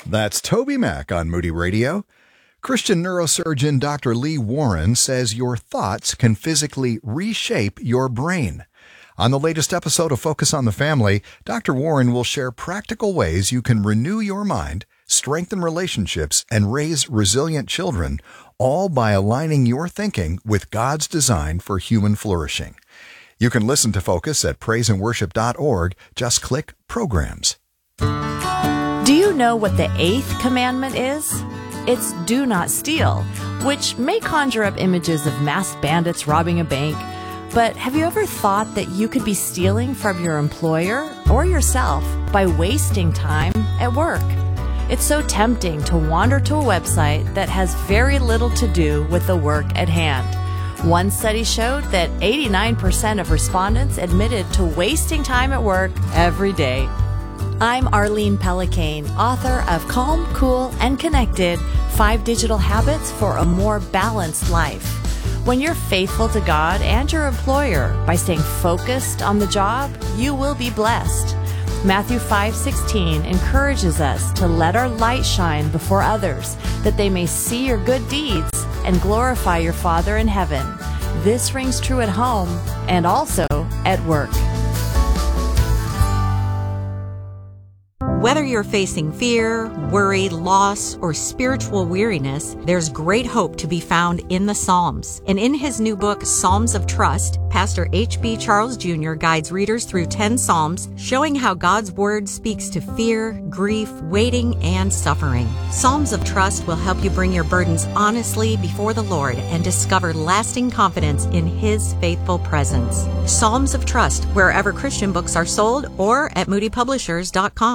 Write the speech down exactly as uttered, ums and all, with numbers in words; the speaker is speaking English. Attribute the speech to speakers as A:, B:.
A: That's Toby Mac on Moody Radio. Christian neurosurgeon Doctor Lee Warren says your thoughts can physically reshape your brain. On the latest episode of Focus on the Family, Doctor Warren will share practical ways you can renew your mind, strengthen relationships, and raise resilient children, all by aligning your thinking with God's design for human flourishing. You can listen to Focus at praise and worship dot org. Just click Programs.
B: Do you know what the eighth commandment is? It's do not steal, which may conjure up images of masked bandits robbing a bank. But have you ever thought that you could be stealing from your employer or yourself by wasting time at work? It's so tempting to wander to a website that has very little to do with the work at hand. One study showed that eighty-nine percent of respondents admitted to wasting time at work every day. I'm Arlene Pellicane, author of Calm, Cool, and Connected, Five Digital Habits for a More Balanced Life. When you're faithful to God and your employer by staying focused on the job, you will be blessed. Matthew five sixteen encourages us to let our light shine before others, that they may see your good deeds and glorify your Father in heaven. This rings true at home and also at work.
C: Whether you're facing fear, worry, loss, or spiritual weariness, there's great hope to be found in the Psalms. And in his new book, Psalms of Trust, Pastor H B Charles Junior guides readers through ten Psalms, showing how God's Word speaks to fear, grief, waiting, and suffering. Psalms of Trust will help you bring your burdens honestly before the Lord and discover lasting confidence in His faithful presence. Psalms of Trust, wherever Christian books are sold or at moody publishers dot com.